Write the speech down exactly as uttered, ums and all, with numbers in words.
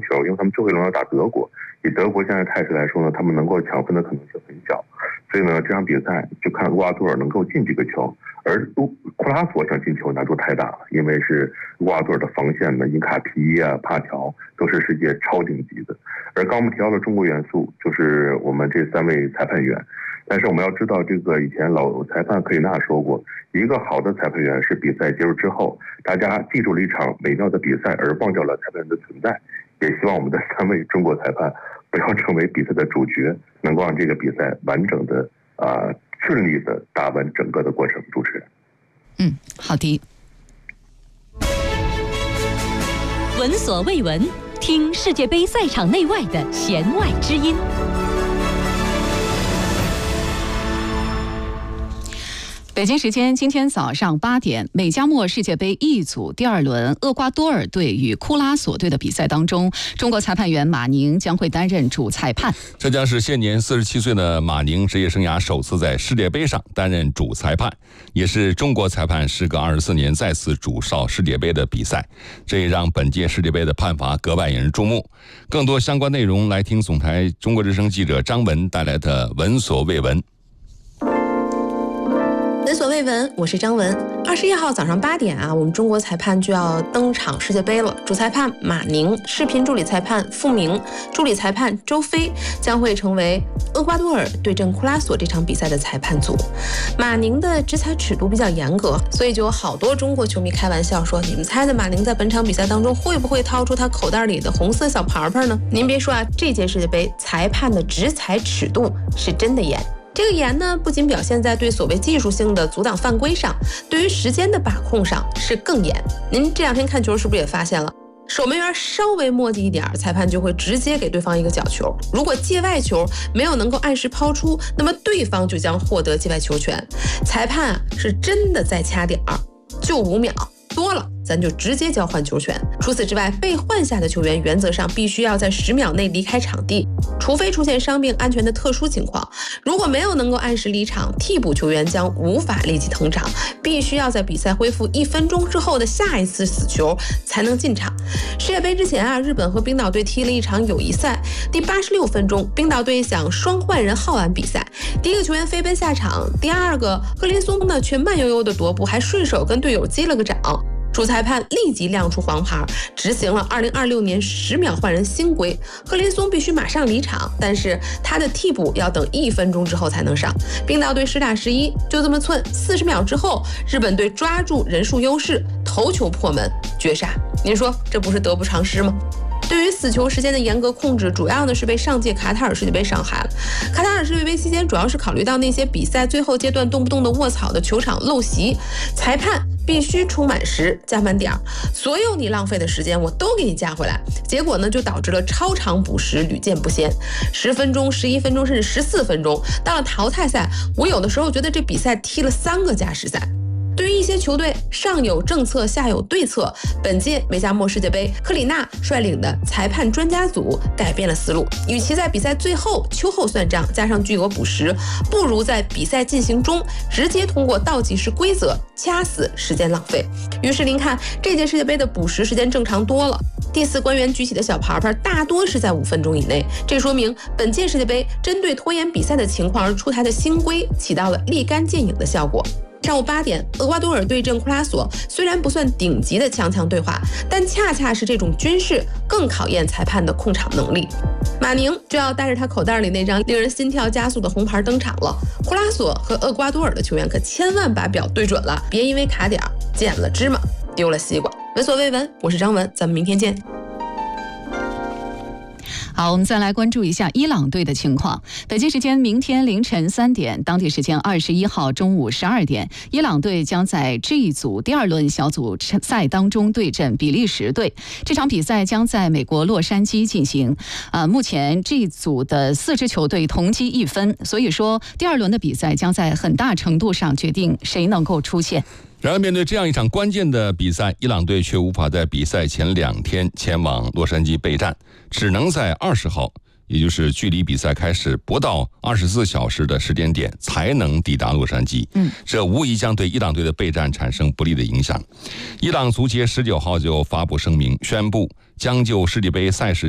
球，因为他们最后一轮要打德国，以德国现在态势来说呢，他们能够抢分的可能性很小，所以呢，这场比赛就看厄瓜多尔能够进几个球。而库拉索想进球难度太大了，因为是厄瓜多尔的防线呢，因卡皮啊、帕乔都是世界超顶级的。而刚我们提到的中国元素，就是我们这三位裁判员。但是我们要知道，这个以前老裁判克里纳说过，一个好的裁判员是比赛结束之后，大家记住了一场美妙的比赛，而忘掉了裁判员的存在。也希望我们的三位中国裁判不要成为比赛的主角，能够让这个比赛完整的啊、呃、顺利的打完整个的过程。主持人， 嗯，好的。 闻所未闻，听世界杯赛场内外的弦外之音。 北京时间今天早上八点，美加墨世界杯 E 组第二轮厄瓜多尔队与库拉索队的比赛当中，中国裁判员马宁将会担任主裁判。 这将是现年四十七岁的马宁职业生涯首次在世界杯上担任主裁判，也是中国裁判时隔二十四年再次主哨世界杯的比赛，这也让本届世界杯的判罚格外引人注目。更多相关内容，来听总台中国之声记者张文带来的闻所未闻。 闻所未闻，我是张文。二十一号早上八点啊，我们中国裁判就要登场世界杯了。主裁判马宁、视频助理裁判傅明、助理裁判周飞将会成为厄瓜多尔对阵库拉索这场比赛的裁判组。马宁的执裁尺度比较严格，所以就有好多中国球迷开玩笑说：“你们猜猜马宁在本场比赛当中会不会掏出他口袋里的红色小牌牌呢？”您别说啊，这届世界杯裁判的执裁尺度是真的严。这个严呢，不仅表现在对所谓技术性的阻挡犯规上，对于时间的把控上是更严。您这两天看球是不是也发现了，守门员稍微磨叽一点，裁判就会直接给对方一个角球。如果界外球没有能够按时抛出，那么对方就将获得界外球权。裁判啊，是真的在掐点儿，就五秒。多了咱就直接交换球权。除此之外，被换下的球员原则上必须要在十秒内离开场地，除非出现伤病安全的特殊情况。如果没有能够按时离场，替补球员将无法立即登场，必须要在比赛恢复一分钟之后的下一次死球才能进场。世界杯之前啊，日本和冰岛队踢了一场友谊赛，第八十六分钟，冰岛队想双换人耗完比赛，第一个球员飞奔下场，第二个赫林松呢却慢悠悠的踱步，还顺手跟队友击了个掌。主裁判立即亮出黄牌，执行了二零二六年十秒换人新规。赫林松必须马上离场，但是他的替补要等一分钟之后才能上。冰岛队十打十一，就这么寸。四十秒之后，日本队抓住人数优势，头球破门，绝杀。您说这不是得不偿失吗？对于死球时间的严格控制，主要呢是被上届卡塔尔世界杯伤害了。卡塔尔世界杯期间，主要是考虑到那些比赛最后阶段动不动的卧草的球场陋习，裁判必须充满时加满点，所有你浪费的时间我都给你加回来。结果呢，就导致了超长补时屡见不鲜，十分钟、十一分钟，甚至十四分钟。到了淘汰赛，我有的时候觉得这比赛踢了三个加时赛。对于一些球队，上有政策，下有对策。本届美加墨世界杯，克里纳率领的裁判专家组改变了思路，与其在比赛最后秋后算账，加上巨额补时，不如在比赛进行中直接通过倒计时规则掐死时间浪费。于是您看，这届世界杯的补时时间正常多了。第四官员举起的小牌牌大多是在五分钟以内，这说明本届世界杯针对拖延比赛的情况而出台的新规起到了立竿见影的效果。上午八点，厄瓜多尔对阵库拉索，虽然不算顶级的强强对话，但恰恰是这种军事更考验裁判的控场能力。马宁就要带着他口袋里那张令人心跳加速的红牌登场了。库拉索和厄瓜多尔的球员可千万把表对准了，别因为卡点捡了芝麻丢了西瓜。闻所未闻，我是张文，咱们明天见。 好，我们再来关注一下伊朗队的情况。北京时间明天凌晨三点，当地时间二十一号中午十二点，伊朗队将在 G 组第二轮小组赛当中对阵比利时队。这场比赛将在美国洛杉矶进行。啊，目前 G 组的四支球队同积一分，所以说第二轮的比赛将在很大程度上决定谁能够出线。 然而，面对这样一场关键的比赛，伊朗队却无法在比赛前两天前往洛杉矶备战，只能在二十号，也就是距离比赛开始不到二十四小时的时间点才能抵达洛杉矶。嗯，这无疑将对伊朗队的备战产生不利的影响。伊朗足协十九号就发布声明，宣布将就世界杯赛事